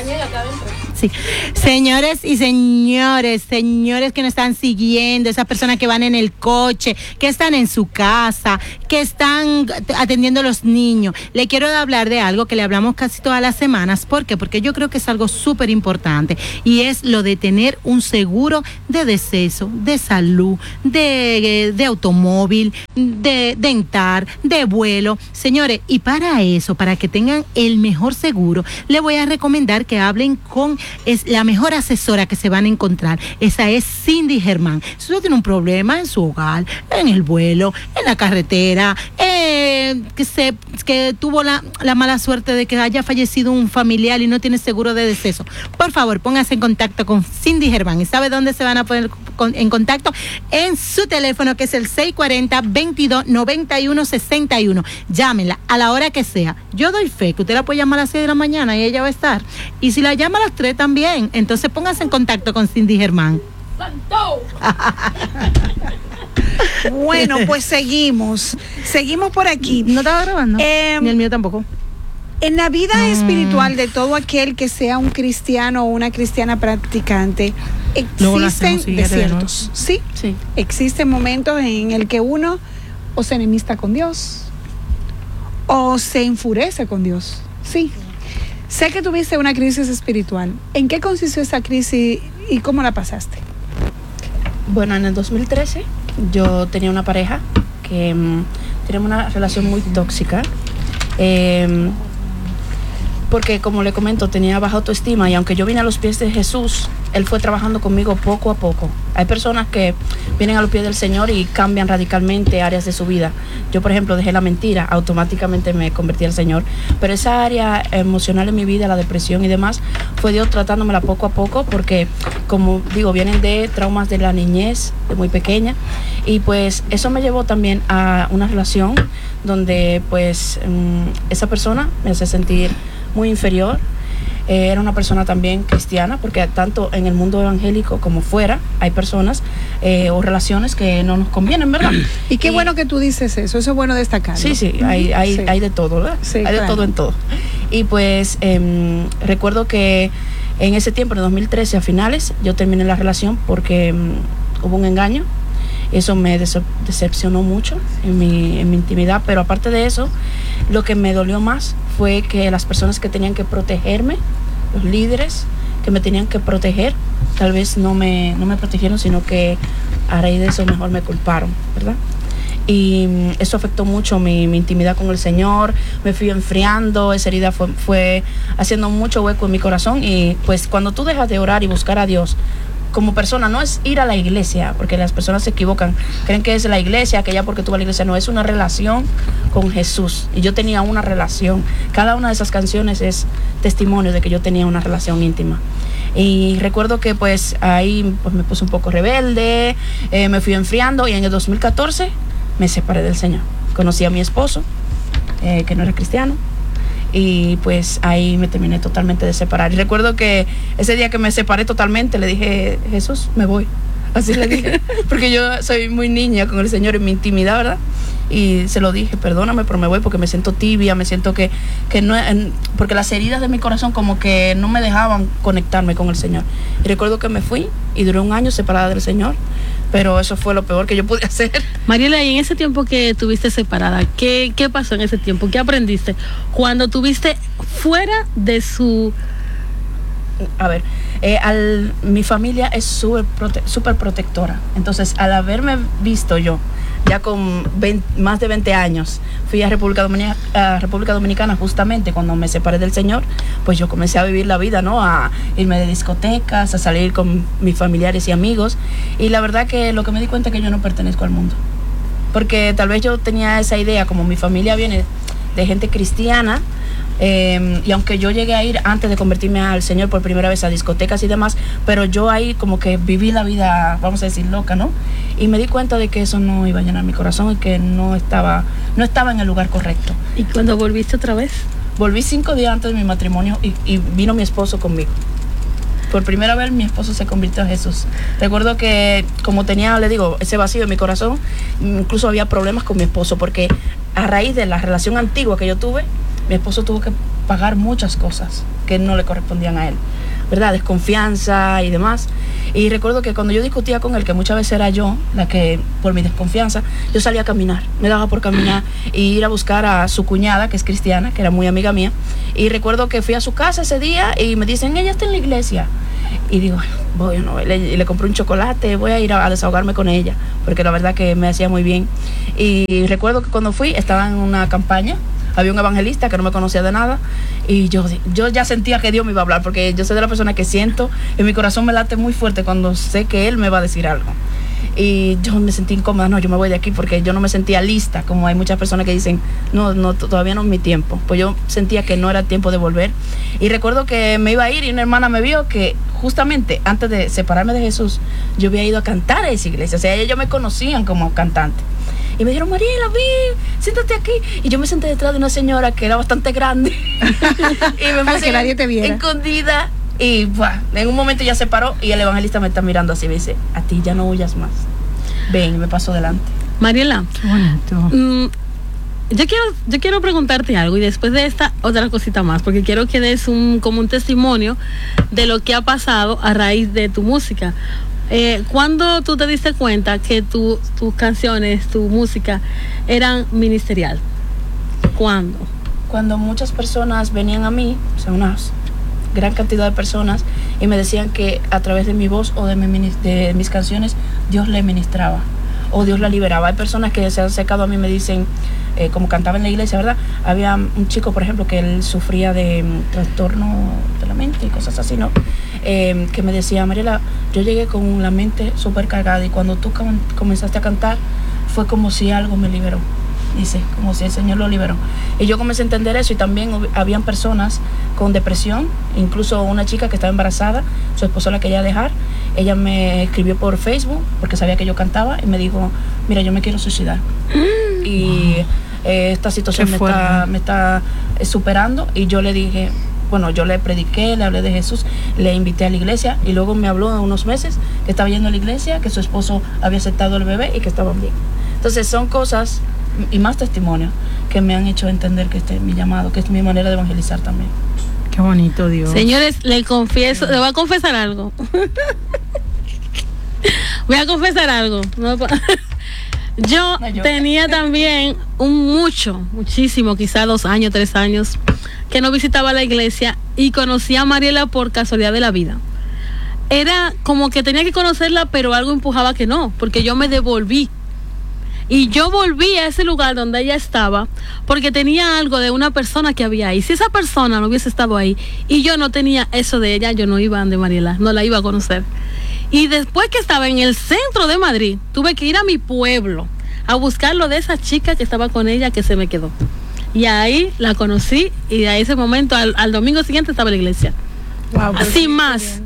Sí. Señores y señores que nos están siguiendo, esas personas que van en el coche, que están en su casa, que están atendiendo a los niños, le quiero hablar de algo que le hablamos casi todas las semanas. ¿Por qué? Porque yo creo que es algo súper importante y es lo de tener un seguro de deceso, de salud, de automóvil, de dental, de vuelo. Señores, y para eso, para que tengan el mejor seguro, le voy a recomendar que hablen con la mejor asesora que se van a encontrar. Esa es Cindy Germán. Si usted tiene un problema en su hogar, en el vuelo, en la carretera, que tuvo la mala suerte de que haya fallecido un familiar y no tiene seguro de deceso, por favor, póngase en contacto con Cindy Germán. ¿Y sabe dónde se van a poner en contacto? En su teléfono, que es el 640-2291-61. Llámenla a la hora que sea. Yo doy fe que usted la puede llamar a las 6 de la mañana y ella va a estar. Y si la llama a las 3 también, entonces póngase en contacto con Cindy Germán. Bueno, pues seguimos por aquí. ¿No estaba grabando? Ni el mío tampoco. En la vida espiritual de todo aquel que sea un cristiano o una cristiana practicante, existen desiertos. ¿Sí? Sí. Existen momentos en el que uno o se enemista con Dios o se enfurece con Dios. Sí. Sé que tuviste una crisis espiritual. ¿En qué consistió esa crisis y cómo la pasaste? Bueno, en el 2013 yo tenía una pareja que teníamos una relación muy tóxica. Porque, como le comento, tenía baja autoestima y aunque yo vine a los pies de Jesús, Él fue trabajando conmigo poco a poco. Hay personas que vienen a los pies del Señor y cambian radicalmente áreas de su vida. Yo, por ejemplo, dejé la mentira, automáticamente me convertí al Señor. Pero esa área emocional en mi vida, la depresión y demás, fue Dios tratándomela poco a poco porque, como digo, vienen de traumas de la niñez, de muy pequeña. Y pues eso me llevó también a una relación donde pues esa persona me hace sentir muy inferior. Era una persona también cristiana, porque tanto en el mundo evangélico como fuera hay personas o relaciones que no nos convienen, ¿verdad? Y qué bueno que tú dices eso es bueno destacarlo. Sí, sí, hay de todo, ¿verdad? Sí, hay claro. de todo en todo. Y pues recuerdo que en ese tiempo, en 2013 a finales, yo terminé la relación porque hubo un engaño. Eso me decepcionó mucho en mi intimidad, pero aparte de eso, lo que me dolió más fue que las personas que tenían que protegerme, los líderes que me tenían que proteger, tal vez no me protegieron, sino que a raíz de eso mejor me culparon, ¿verdad? Y eso afectó mucho mi intimidad con el Señor, me fui enfriando, esa herida fue haciendo mucho hueco en mi corazón. Y pues cuando tú dejas de orar y buscar a Dios, como persona, no es ir a la iglesia, porque las personas se equivocan, creen que es la iglesia, que ya porque tú vas a la iglesia, no, es una relación con Jesús. Y yo tenía una relación, cada una de esas canciones es testimonio de que yo tenía una relación íntima. Y recuerdo que pues ahí pues me puse un poco rebelde, me fui enfriando y en el 2014 me separé del Señor. Conocí a mi esposo, que no era cristiano. Y pues ahí me terminé totalmente de separar. Y recuerdo que ese día que me separé totalmente, le dije, Jesús, me voy. Así le dije, porque yo soy muy niña con el Señor en mi intimidad, ¿verdad? Y se lo dije, perdóname, pero me voy porque me siento tibia, me siento que no, porque las heridas de mi corazón como que no me dejaban conectarme con el Señor. Y recuerdo que me fui y duré un año separada del Señor, pero eso fue lo peor que yo pude hacer. Mariela, y en ese tiempo que tuviste separada, ¿qué pasó en ese tiempo? ¿Qué aprendiste cuando tuviste fuera de su...? A ver, mi familia es súper protectora. Entonces, al haberme visto yo, ya con más de 20 años, fui a República Dominicana justamente cuando me separé del Señor, pues yo comencé a vivir la vida, ¿no? A irme de discotecas, a salir con mis familiares y amigos. Y la verdad que lo que me di cuenta es que yo no pertenezco al mundo. Porque tal vez yo tenía esa idea, como mi familia viene de gente cristiana, y aunque yo llegué a ir antes de convertirme al Señor por primera vez a discotecas y demás, pero yo ahí como que viví la vida, vamos a decir, loca, ¿no? Y me di cuenta de que eso no iba a llenar mi corazón y que no estaba en el lugar correcto. ¿Y cuando volviste otra vez? Volví 5 días antes de mi matrimonio y vino mi esposo conmigo. Por primera vez mi esposo se convirtió a Jesús. Recuerdo que como tenía, le digo, ese vacío en mi corazón, incluso había problemas con mi esposo porque a raíz de la relación antigua que yo tuve, mi esposo tuvo que pagar muchas cosas que no le correspondían a él, ¿verdad? Desconfianza y demás. Y recuerdo que cuando yo discutía con él, que muchas veces era yo la que, por mi desconfianza, yo salía a caminar, me daba por caminar y ir a buscar a su cuñada, que es cristiana, que era muy amiga mía. Y recuerdo que fui a su casa ese día y me dicen, ella está en la iglesia. Y digo, voy, no, y le compré un chocolate, voy a ir a desahogarme con ella, porque la verdad que me hacía muy bien. Y recuerdo que cuando fui, estaba en una campaña, había un evangelista que no me conocía de nada, y yo ya sentía que Dios me iba a hablar, porque yo soy de la persona que siento, en mi corazón me late muy fuerte cuando sé que Él me va a decir algo. Y yo me sentí incómoda, no, yo me voy de aquí, porque yo no me sentía lista, como hay muchas personas que dicen, no, todavía no es mi tiempo. Pues yo sentía que no era tiempo de volver. Y recuerdo que me iba a ir y una hermana me vio que justamente antes de separarme de Jesús, yo había ido a cantar a esa iglesia, o sea, ellos me conocían como cantante. Y me dijeron, Mariela, ven, siéntate aquí. Y yo me senté detrás de una señora que era bastante grande. Y me para que nadie te viera. Escondida. Y en un momento ya se paró y el evangelista me está mirando así y me dice, a ti ya no huyas más. Ven, y me pasó delante. Mariela, qué bonito. Yo quiero preguntarte algo y después de esta otra cosita más, porque quiero que des como un testimonio de lo que ha pasado a raíz de tu música. ¿Cuándo tú te diste cuenta que tus canciones, tu música eran ministerial? ¿Cuándo? Cuando muchas personas venían a mí, o sea, una gran cantidad de personas, y me decían que a través de mi voz o de mis canciones Dios le ministraba o Dios la liberaba. Hay personas que se han acercado a mí y me dicen, como cantaba en la iglesia, ¿verdad? Había un chico, por ejemplo, que él sufría de trastorno de la mente y cosas así, ¿no? Que me decía, Mariela, yo llegué con la mente súper cargada y cuando tú comenzaste a cantar fue como si algo me liberó. Dice, como si el Señor lo liberó. Y yo comencé a entender eso, y también habían personas con depresión, incluso una chica que estaba embarazada, su esposo la quería dejar. Ella me escribió por Facebook porque sabía que yo cantaba y me dijo, mira, yo me quiero suicidar. Y esta situación me está superando. Y yo le dije, bueno, yo le prediqué, le hablé de Jesús, le invité a la iglesia, y luego me habló en unos meses que estaba yendo a la iglesia, que su esposo había aceptado el bebé y que estaban bien. Entonces son cosas y más testimonios que me han hecho entender que este es mi llamado, que es mi manera de evangelizar también. Qué bonito, Dios. Señores, le voy a confesar algo. Voy a confesar algo. Yo tenía también muchísimo, quizá 2 años, 3 años, que no visitaba la iglesia, y conocí a Mariela por casualidad de la vida. Era como que tenía que conocerla, pero algo empujaba que no, porque yo me devolví. Y yo volví a ese lugar donde ella estaba porque tenía algo de una persona que había ahí. Si esa persona no hubiese estado ahí y yo no tenía eso de ella, yo no iba a de Mariela, no la iba a conocer. Y después que estaba en el centro de Madrid, tuve que ir a mi pueblo a buscar lo de esa chica que estaba con ella, que se me quedó. Y ahí la conocí, y a ese momento, al domingo siguiente, estaba en la iglesia. Wow, sin más.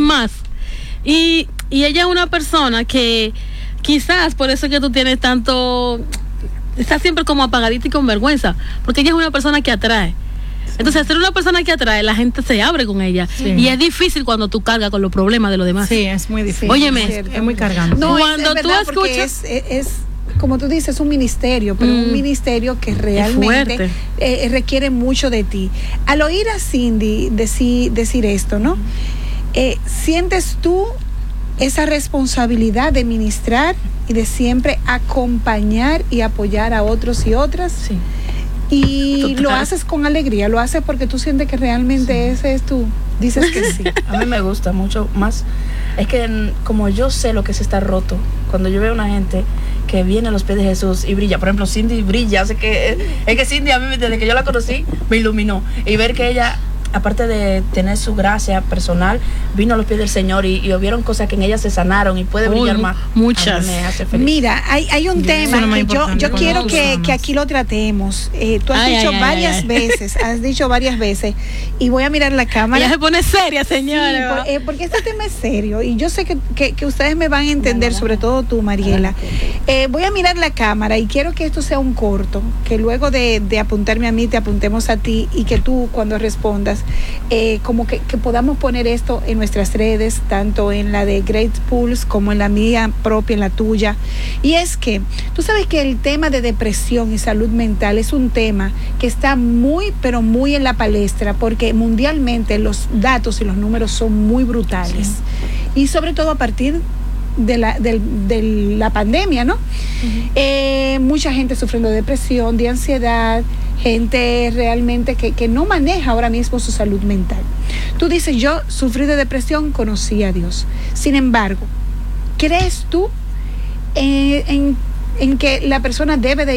Y ella es una persona que quizás por eso es que tú tienes tanto, estás siempre como apagadita y con vergüenza, porque ella es una persona que atrae. Entonces, ser una persona que atrae, la gente se abre con ella. Sí. Y es difícil cuando tú cargas con los problemas de los demás. Sí, es muy difícil. Óyeme, es muy cargante. No, cuando es tú verdad, escuchas, es como tú dices, un ministerio, pero un ministerio que realmente requiere mucho de ti. Al oír a Cindy decir esto, ¿no? ¿Sientes tú esa responsabilidad de ministrar y de siempre acompañar y apoyar a otros y otras? Sí. Y Total. lo haces con alegría, lo haces porque tú sientes que realmente ese es tú. Dices que sí. A mí me gusta mucho más. Es que como yo sé lo que es estar roto, cuando yo veo a una gente que viene a los pies de Jesús y brilla, por ejemplo, Cindy brilla, es que Cindy a mí desde que yo la conocí me iluminó, y ver que ella, aparte de tener su gracia personal, vino a los pies del Señor y vieron cosas que en ella se sanaron y puede brillar más. Muchas. Me hace feliz. Mira, hay un tema que yo quiero que aquí lo tratemos. Tú has dicho varias veces, y voy a mirar la cámara. Ella se pone seria, señora. Sí, porque este tema es serio y yo sé que ustedes me van a entender, sobre todo tú, Mariela. Voy a mirar la cámara y quiero que esto sea un corto, que luego de apuntarme a mí, te apuntemos a ti, y que tú, cuando respondas, como que podamos poner esto en nuestras redes, tanto en la de Great Pulse como en la mía propia, en la tuya. Y es que tú sabes que el tema de depresión y salud mental es un tema que está muy, pero muy en la palestra, porque mundialmente los datos y los números son muy brutales. Sí. Y sobre todo a partir de la pandemia, ¿no? Uh-huh. Mucha gente sufriendo de depresión, de ansiedad, gente realmente que no maneja ahora mismo su salud mental. Tú dices, yo sufrí de depresión, conocí a Dios. Sin embargo, ¿crees tú en que la persona debe de